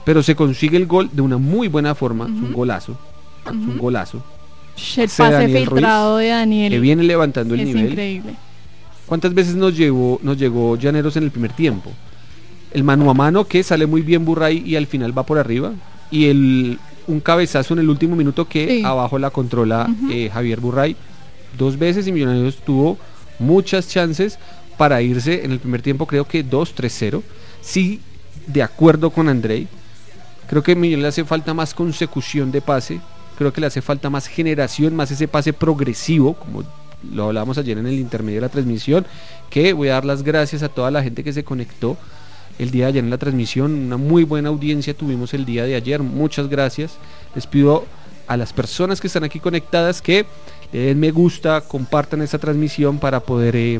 pero se consigue el gol de una muy buena forma, es un golazo, es un golazo. El pase filtrado Ruiz, de Daniel, que viene levantando el nivel. Es increíble. ¿Cuántas veces nos llegó Llaneros en el primer tiempo? El mano a mano que sale muy bien Burray y al final va por arriba, y un cabezazo en el último minuto que abajo la controla Javier Burray 2 veces, y Millonarios tuvo muchas chances para irse en el primer tiempo, creo que 2-3-0. Sí, de acuerdo con Andrei, creo que a Millonarios le hace falta más consecución de pase, creo que le hace falta más generación, más ese pase progresivo, como lo hablábamos ayer en el intermedio de la transmisión, que voy a dar las gracias a toda la gente que se conectó el día de ayer en la transmisión. Una muy buena audiencia tuvimos el día de ayer, muchas gracias. Les pido a las personas que están aquí conectadas que le den me gusta, compartan esta transmisión para poder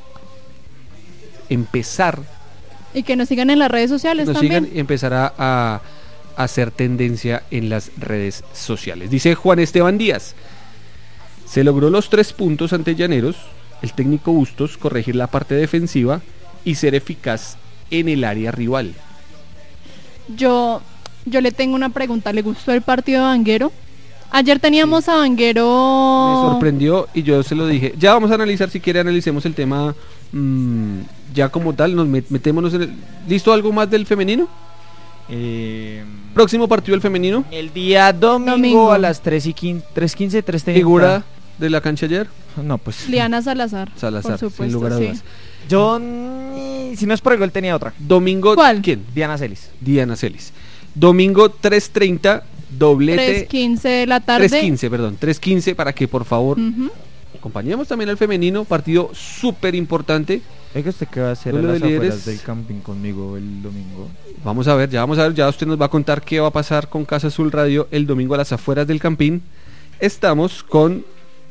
empezar, y que nos sigan en las redes sociales también. Sigan y empezar a hacer tendencia en las redes sociales. Dice Juan Esteban Díaz: se logró los 3 puntos ante Llaneros, el técnico Bustos corregir la parte defensiva y ser eficaz en el área rival. Yo le tengo una pregunta. ¿Le gustó el partido de Vanguero? Ayer teníamos a Vanguero. Me sorprendió y yo se lo dije. Ya vamos a analizar, si quiere analicemos el tema ya como tal, nos metémonos en el... ¿Listo algo más del femenino? Próximo partido del femenino. El día domingo a las 3:15, 3:30. ¿Figura de la cancha ayer? No, pues Liana Salazar, por supuesto, sin lugar a dudas. Yo, si no es por el gol, tenía otra. Domingo, ¿cuál? ¿Quién? Diana Celis. Domingo 3:30, doblete. 3:15 de la tarde. 3:15, para que por favor acompañemos también al femenino, partido súper importante. ¿Es usted qué va a hacer a las afueras del camping conmigo el domingo? Vamos a ver, ya usted nos va a contar qué va a pasar con Casa Azul Radio el domingo a las afueras del camping. Estamos con...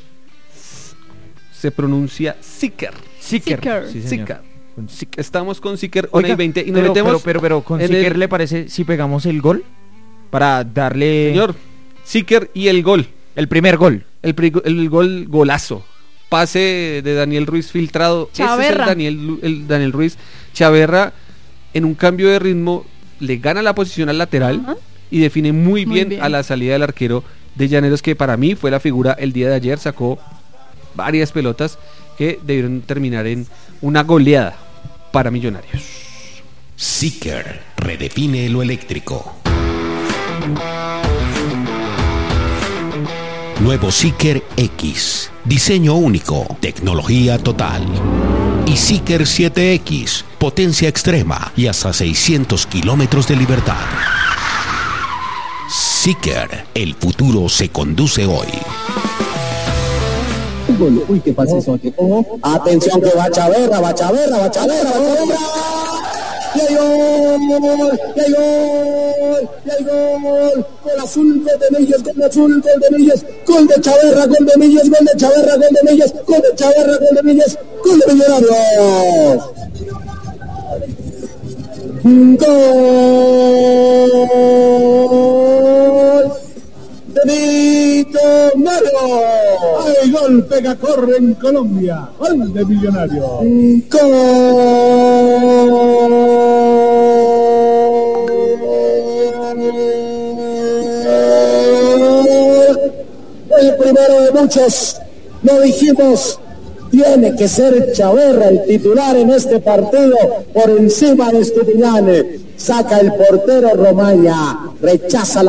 se pronuncia Siker. Sí, Siker. Estamos con Siker 1:20 y nos metemos. Pero con Siker, ¿le parece si pegamos el gol? Para darle... Señor, Siker y el gol. El primer gol. El gol, golazo. Pase de Daniel Ruiz filtrado. Chaverra. Ese es el Daniel Ruiz. Chaverra, en un cambio de ritmo, le gana la posición al lateral y define muy bien a la salida del arquero de Llaneros, que para mí fue la figura el día de ayer. Sacó varias pelotas que debieron terminar en una goleada para Millonarios. Siker redefine lo eléctrico. Nuevo Siker X, diseño único, tecnología total. Y Siker 7X, potencia extrema y hasta 600 kilómetros de libertad. Siker, el futuro se conduce hoy. Uy, ¿qué pasa eso aquí? Atención que va Chaverra. Y hay gol, gol azul, gol de Millos, gol de Chaverra, gol de Millos, gol de Millonarios. Gol de Millonarios. Hay gol, pega, corre en Colombia. Gol de Millonarios. El primero de muchos, lo dijimos, tiene que ser Chaverra el titular en este partido por encima de Estupiñán. Saca el portero Romaña, rechaza la